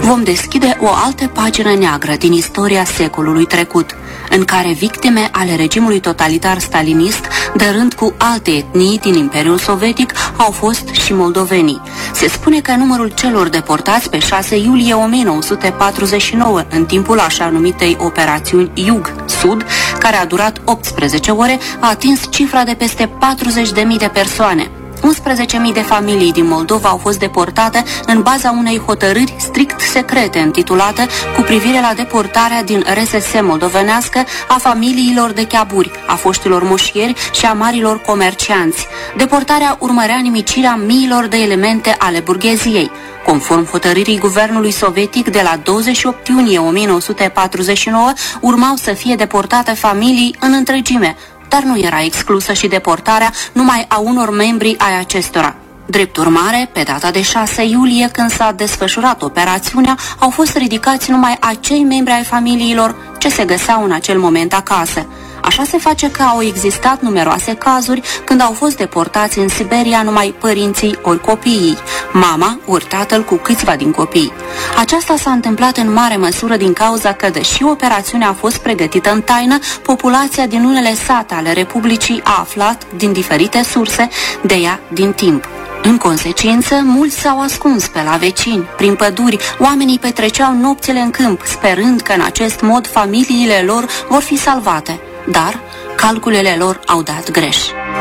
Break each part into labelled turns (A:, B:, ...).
A: vom deschide o altă pagină neagră din istoria secolului trecut, în care victime ale regimului totalitar stalinist, dărând cu alte etnii din Imperiul Sovietic, au fost și moldovenii. Se spune că numărul celor deportați pe 6 iulie 1949, în timpul așa numitei operațiuni Jug-Sud, care a durat 18 ore, a atins cifra de peste 40.000 de persoane. 11.000 de familii din Moldova au fost deportate în baza unei hotărâri strict secrete intitulată cu privire la deportarea din RSS moldovenească a familiilor de cheaburi, a foștilor moșieri și a marilor comercianți. Deportarea urmărea nimicirea miilor de elemente ale burgheziei. Conform hotărârii guvernului sovietic de la 28 iunie 1949, urmau să fie deportate familii în întregime, dar nu era exclusă și deportarea numai a unor membri ai acestora. Drept urmare, pe data de 6 iulie, când s-a desfășurat operațiunea, au fost ridicați numai acei membri ai familiilor ce se găseau în acel moment acasă. Așa se face că au existat numeroase cazuri când au fost deportați în Siberia numai părinții ori copiii, mama ori tatăl cu câțiva din copii. Aceasta s-a întâmplat în mare măsură din cauza că, deși operațiunea a fost pregătită în taină, populația din unele sate ale Republicii a aflat, din diferite surse, de ea din timp. În consecință, mulți s-au ascuns pe la vecini, prin păduri, oamenii petreceau nopțile în câmp, sperând că în acest mod familiile lor vor fi salvate. Dar calculele lor au dat greș.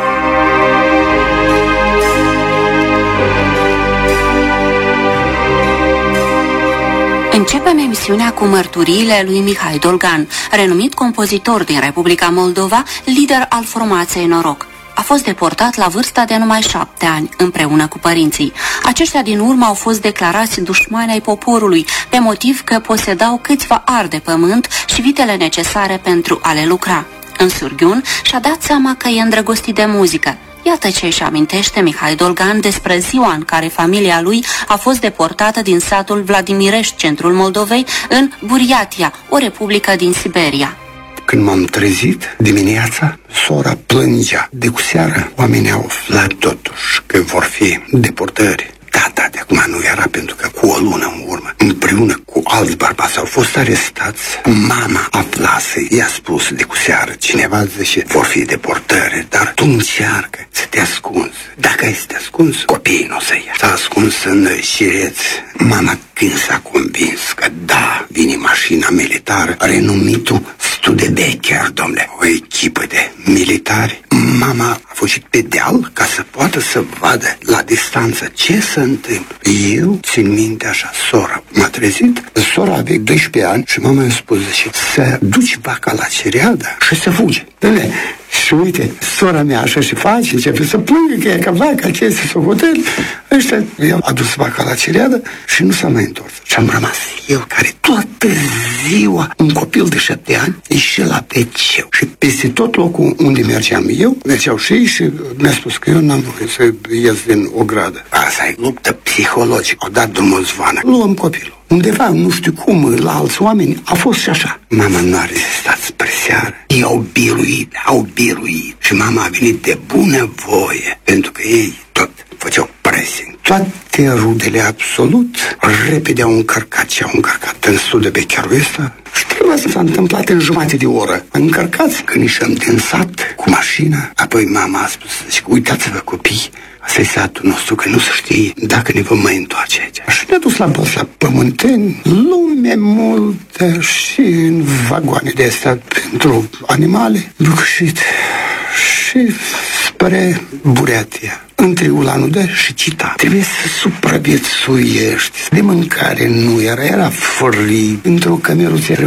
A: Începem emisiunea cu mărturiile lui Mihai Dolgan, renumit compozitor din Republica Moldova, lider al formației Noroc. A fost deportat la vârsta de numai 7 ani, împreună cu părinții. Aceștia din urmă au fost declarați dușmani ai poporului, pe motiv că posedau câțiva ari de pământ și vitele necesare pentru a le lucra. În surghiun și-a dat seama că e îndrăgostit de muzică. Iată ce își amintește Mihai Dolgan despre ziua în care familia lui a fost deportată din satul Vladimirești, centrul Moldovei, în Buriatia, o republică din Siberia.
B: Când m-am trezit dimineața, sora plângea. De cu seară, oamenii au aflat totuși că vor fi deportări. Tata de acum nu era, pentru că cu o lună în urmă, împreună cu alți bărbați, au fost arestați. Mama aflase, i-a spus de cu seară, cineva zice, vor fi deportări, dar tu încearcă să te ascunzi. Dacă ai să te ascunzi, copiii nu o să ia. S-a ascuns în șireț. Mama, când s-a convins că da, vine mașina militară, renumitul Studebaker, domnule, o echipă de militari, mama a fugit pe deal ca să poată să vadă la distanță ce se întâmplă. Eu țin minte așa, sora m-a trezit, sora avea 12 ani și mama i-a spus, zice, să duci vaca la cereadă și să fugi. Dom'le, și uite, sora mea așa și face, începe să plângă că e ca vaca, ce este să hotel. Ăștia, eu a dus vaca la cereadă și nu s-a mai întors. Și am rămas eu, care toată ziua, un copil de 7 ani, ieșea la WC. Și peste tot locul unde mergeam eu, mergeau și ei și mi-a spus că eu n-am voie să ies din ogradă. Asta e luptă psihologică. Au dat drumul zvană. Luăm copilul. Undeva, nu știu cum, la alți oameni, a fost și așa. Mama nu a rezistat spre seară. Ei au biruit. Și mama a venit de bună voie, pentru că ei tot făceau pressing. Toate rudele absolut repede au încărcat și au încărcat în Studebakerul ăsta. Și trebuia să s-a întâmplat în jumătate de oră. Încărcați când ieșim din sat cu mașina. Apoi mama a spus, uitați-vă copii, asta e satul nostru, că nu se știe dacă ne vom mai întoarce aici. Și ne-a dus la Pământeni, lume multă și în vagoane de astea pentru animale, ducșit și spre Buriatia. Între Ulan-Ude și Cita. Trebuie să supraviețuiești. De mâncare nu era frig, într-o cămeruță